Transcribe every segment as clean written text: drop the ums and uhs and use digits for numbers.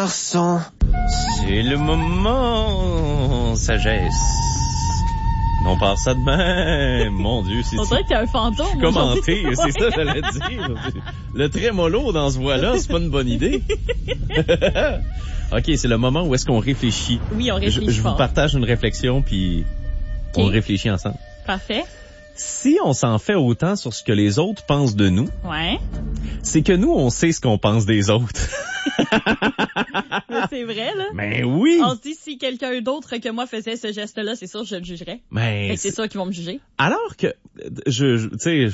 garçon. C'est le moment sagesse. On part ça de même. Mon Dieu, c'est... On dirait qu'il y a un fantôme. Commenté, c'est ça, j'allais dire. Le trémolo dans ce voix-là, c'est pas une bonne idée. OK, c'est le moment où est-ce qu'on réfléchit. Oui, on réfléchit Je vous partage une réflexion, puis on réfléchit ensemble. Parfait. Si on s'en fait autant sur ce que les autres pensent de nous, ouais, c'est que nous, on sait ce qu'on pense des autres. Mais c'est vrai, là. Mais oui! On se dit, si quelqu'un d'autre que moi faisait ce geste-là, c'est sûr que je le jugerais. Mais c'est sûr qu'ils vont me juger. Alors que, tu sais,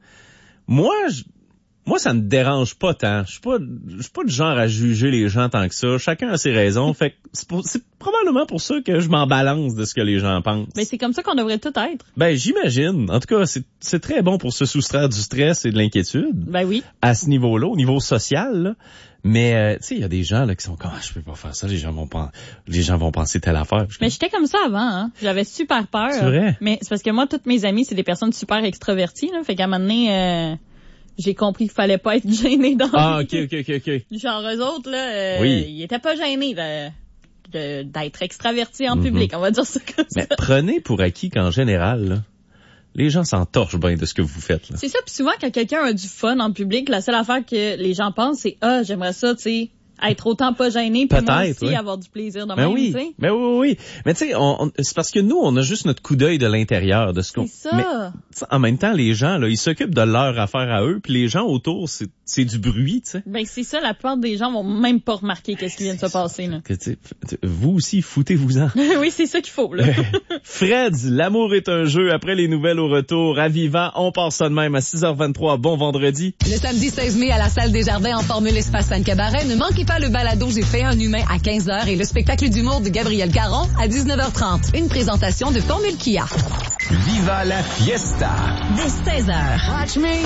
moi, ça me dérange pas tant. Je suis pas du genre à juger les gens tant que ça. Chacun a ses raisons. Fait que c'est probablement pour ça que je m'en balance de ce que les gens pensent. Mais c'est comme ça qu'on devrait tout être. Ben, j'imagine. En tout cas, c'est très bon pour se soustraire du stress et de l'inquiétude. Ben oui. À ce niveau-là, au niveau social, là. Mais, tu sais, il y a des gens, là, qui sont comme, je peux pas faire ça, les gens vont penser telle affaire. Mais j'étais comme ça avant, hein. J'avais super peur. C'est vrai? Mais c'est parce que moi, toutes mes amies, c'est des personnes super extraverties, là. Fait qu'à un moment donné, j'ai compris qu'il fallait pas être gêné dans la vie. OK. Genre, eux autres, là, oui. Ils étaient pas gênés d'être extravertis en public, on va dire ça comme ça. Mais prenez pour acquis qu'en général, là, les gens s'entorchent bien de ce que vous faites, là. C'est ça, puis souvent, quand quelqu'un a du fun en public, la seule affaire que les gens pensent, c'est « Ah, j'aimerais ça, tu sais, être autant pas gêné, puis moi aussi avoir du plaisir de même, tu sais. » Mais oui. Mais tu sais, c'est parce que nous, on a juste notre coup d'œil de l'intérieur de ce qu'on... C'est ça. Mais, en même temps, les gens, là, ils s'occupent de leur affaire à eux, puis les gens autour, c'est du bruit, tu sais. Ben, c'est ça, la plupart des gens vont même pas remarquer qu'est-ce qui vient de se passer, là. Vous aussi, foutez-vous-en. Oui, c'est ça qu'il faut, là. Fred, l'amour est un jeu. Après les nouvelles au retour, à Vivant, on part ça de même à 6h23. Bon vendredi. Le samedi 16 mai à la Salle des Jardins en Formule Espace Sainte-Cabaret, ne manquez pas le balado J'ai fait un humain à 15h et le spectacle d'humour de Gabriel Caron à 19h30. Une présentation de Formule Kia. Viva la fiesta! Dès 16h. Watch me